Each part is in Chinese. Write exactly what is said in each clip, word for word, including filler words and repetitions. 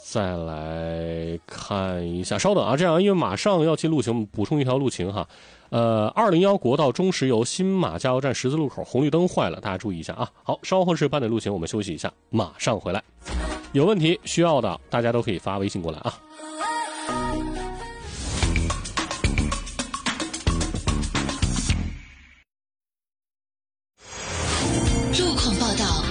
再来看一下，稍等啊，这样因为马上要进路情，补充一条路情哈。呃，二零幺国道中石油新马加油站十字路口红绿灯坏了，大家注意一下啊。好，稍后是八点路情，我们休息一下，马上回来。有问题需要的，大家都可以发微信过来啊。 路况报道。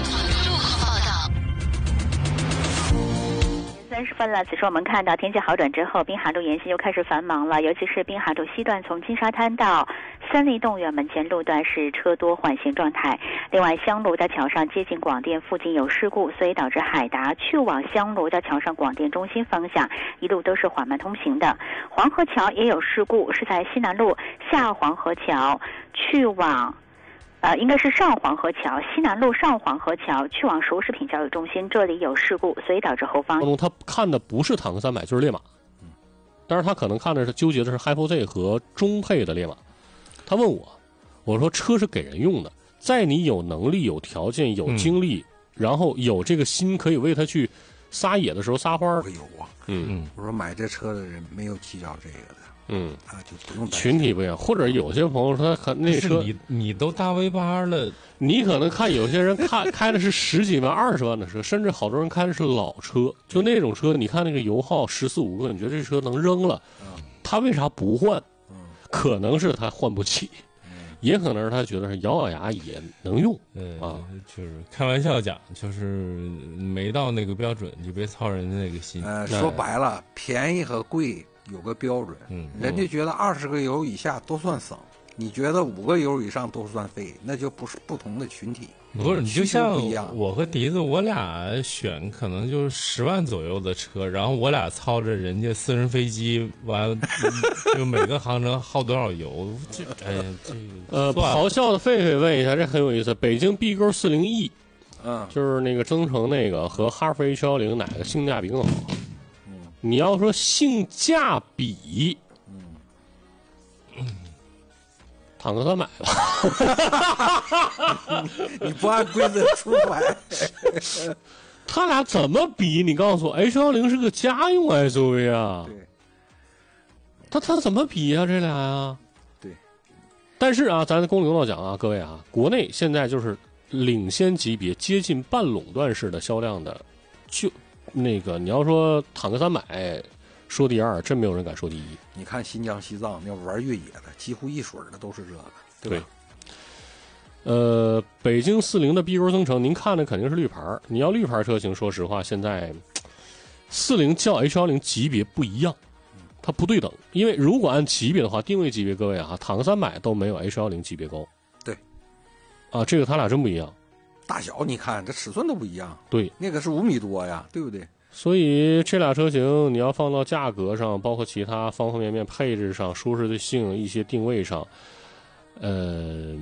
三十分了，此时我们看到天气好转之后，滨海路沿线又开始繁忙了，尤其是滨海路西段从金沙滩到三立动物园门前路段是车多缓行状态。另外，香炉在桥上接近广电附近有事故，所以导致海达去往香炉在桥上广电中心方向一路都是缓慢通行的。黄河桥也有事故，是在西南路下黄河桥去往。呃，应该是上黄河桥西南路上黄河桥去往熟食品教育中心，这里有事故，所以导致后方。 他看的不是坦克三百，就是烈马，但是他可能看的是纠结的是 Hypo Z 和中配的烈马。他问我，我说车是给人用的，在你有能力、有条件、有精力，嗯、然后有这个心可以为他去撒野的时候撒花。 我有啊， 嗯嗯， 我说买这车的人没有计较这个的。 嗯啊，就不用群体不一样，或者有些朋友他可那车你你都大 V 八了， 你可能看有些人看开的是十几万、二十万的车，甚至好多人开的是老车，就那种车，你看那个油耗十四五个，你觉得这车能扔了，他为啥不换？可能是他换不起，也可能是他觉得是咬咬牙也能用。 嗯啊， 就是开玩笑讲，就是没到那个标准就别操人家那个心。 呃，说白了，便宜和贵有个标准， 嗯， 人家觉得二十个油以下都算省，你觉得五个油以上都算费，那就不是不同的群体。 不是，你就像我和笛子，我俩选可能就是十万左右的车，然后我俩操着人家私人飞机，完就每个航程耗多少油？这哎呀，这个呃，咆哮的狒狒问一下，这很有意思，北京 B 勾四零 E， 嗯，就是那个增程那个和哈弗 H 一零哪个性价比更好？你要说性价比，嗯，坦克三百吧。 你不按规则出牌， 他俩怎么比？你告诉我 ，H 一零是个家用 S U V 啊， 对， 他他怎么比啊？这俩呀， 对。 但是啊，咱公领导讲啊，各位啊，国内现在就是领先级别、接近半垄断式的销量的，就。那个你要说坦克三百说第二，真没有人敢说第一。 你看新疆西藏要玩越野的，几乎一水的都是这个，对吧？ 对。呃，北京四零的 B 勾增程，您看的肯定是绿牌。你要绿牌车型，说实话，现在四零较 H 一零级别不一样，它不对等。因为如果按级别的话，定位级别，各位啊，坦克三百都没有 H 一零级别高。 对。 啊，这个它俩真不一样。 大小你看这尺寸都不一样， 对， 那个是五米多呀，对不对？ 所以这俩车型你要放到价格上，包括其他方方面面配置上、舒适性、一些定位上，呃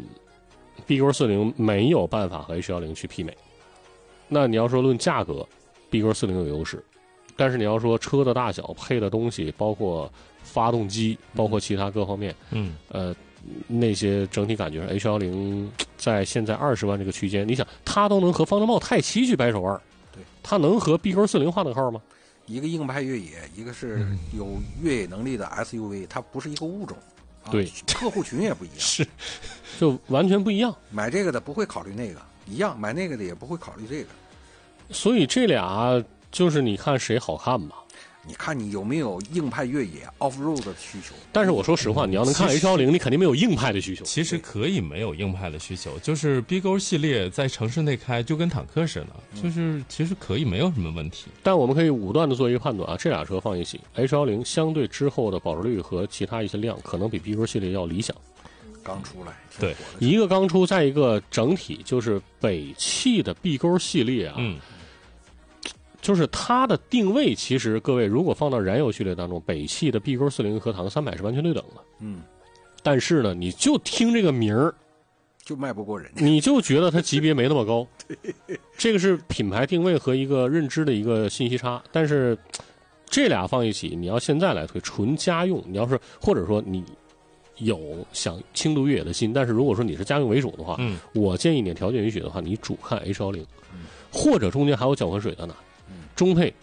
，B 勾四零没有办法和 H 一零去媲美。那你要说论价格 ，B 勾四零有优势，但是你要说车的大小、配的东西，包括发动机，包括其他各方面， 嗯， 呃。那些整体感觉 H 一零在现在二十万这个区间，你想它都能和方程豹泰七去掰手腕， 对， 它能和 B 勾四零画等号吗？ 一个硬派越野，一个是有越野能力的 S U V， 它不是一个物种，啊、 对， 客户群也不一样， 是，就完全不一样。 买这个的不会考虑那个，一样买那个的也不会考虑这个， 所以这俩就是你看谁好看吧。 你看你有没有硬派越野 off road 的需求？ 但是我说实话，你要能看 H 一零，你肯定没有硬派的需求。 其实可以没有硬派的需求，就是 B 勾系列在城市内开就跟坦克似的，就是其实可以没有什么问题。 但我们可以武断的做一个判断啊，这俩车放一起 ，H 一零相对之后的保值率和其他一些量，可能比 B 勾系列要理想。 刚出来， 对， 一个刚出，再一个整体就是北汽的 B 勾系列啊。 嗯。 就是它的定位，其实各位如果放到燃油序列当中，北汽的 B 勾四零和坦克三百是完全对等的。 嗯， 但是呢，你就听这个名儿， 就卖不过人家， 你就觉得它级别没那么高。这个是品牌定位和一个认知的一个信息差。但是这俩放一起，你要现在来推纯家用，你要是或者说你有想轻度越野的心，但是如果说你是家用为主的话， 嗯， 我建议你条件允许的话，你主看 H 一零，或者中间还有搅浑水的呢。中配